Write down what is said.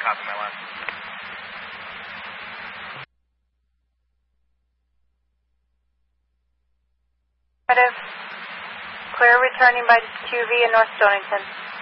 Copy my line. Clear returning by QV in North Stonington.